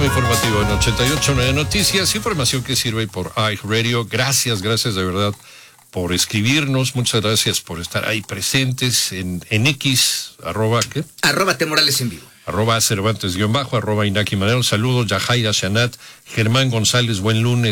Sistema Informativo en 88.9 Noticias, información que sirve por iRadio. Gracias de verdad por escribirnos, muchas gracias por estar ahí presentes en X, ¿qué? @T.Morales en vivo. @Cervantes_, @Inaki Manero. Saludos, Yajaira Shanat, Germán González, buen lunes.